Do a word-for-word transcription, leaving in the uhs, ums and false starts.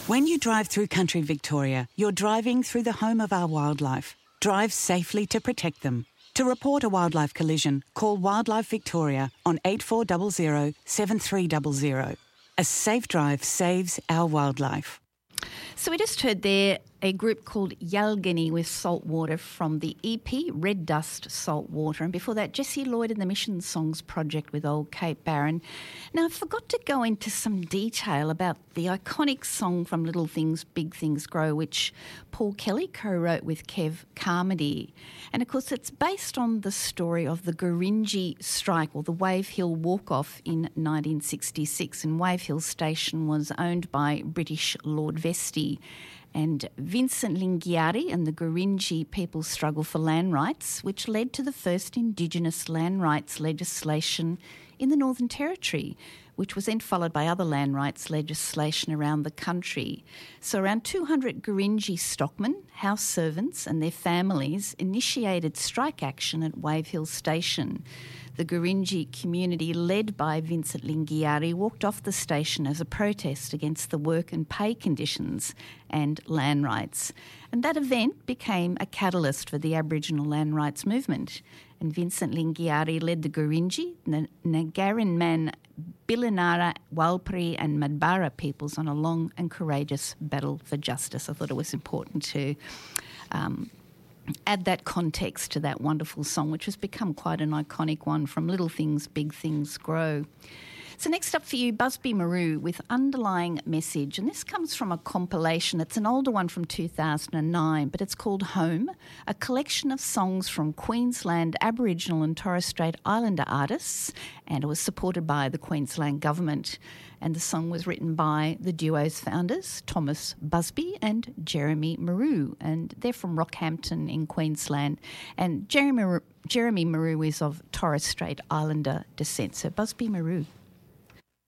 When you drive through country Victoria, you're driving through the home of our wildlife. Drive safely to protect them. To report a wildlife collision, call Wildlife Victoria on eight four zero zero seven three zero zero. A safe drive saves our wildlife. So we just heard there a group called Yalgany with Saltwater from the E P Red Dust Saltwater, and before that Jessie Lloyd and the Mission Songs Project with Old Cape Barren. Now I forgot to go into some detail about the iconic song from Little Things Big Things Grow, which Paul Kelly co-wrote with Kev Carmody, and of course it's based on the story of the Gurindji strike or the Wave Hill walk-off in nineteen sixty-six, and Wave Hill Station was owned by British Lord Vestey. And Vincent Lingiari and the Gurindji people's struggle for land rights, which led to the first Indigenous land rights legislation in the Northern Territory, which was then followed by other land rights legislation around the country. So around two hundred Gurindji stockmen, house servants and their families initiated strike action at Wave Hill Station. The Gurindji community, led by Vincent Lingiari, walked off the station as a protest against the work and pay conditions and land rights. And that event became a catalyst for the Aboriginal land rights movement. And Vincent Lingiari led the Gurindji, Nagarinman, Bilinara, Walpiri and Madbara peoples on a long and courageous battle for justice. I thought it was important to um, add that context to that wonderful song, which has become quite an iconic one, From Little Things Big Things Grow. So next up for you, Busby Marou with Underlying Message. And this comes from a compilation. It's an older one from two thousand nine, but it's called Home, a collection of songs from Queensland Aboriginal and Torres Strait Islander artists, and it was supported by the Queensland Government. And the song was written by the duo's founders, Thomas Busby and Jeremy Marou, and they're from Rockhampton in Queensland. And Jeremy, Jeremy Marou is of Torres Strait Islander descent. So Busby Marou.